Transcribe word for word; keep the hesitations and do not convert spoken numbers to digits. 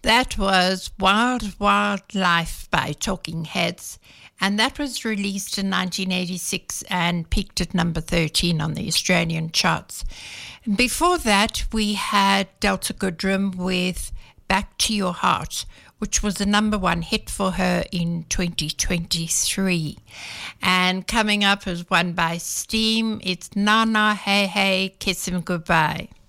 That was Wild Wild Life by Talking Heads, and that was released in nineteen eighty-six and peaked at number thirteen on the Australian charts. And before that, we had Delta Goodrem with Back to Your Heart, which was the number one hit for her in twenty twenty-three. And coming up is one by Steam, it's Na Na Hey Hey, Kiss Him Goodbye.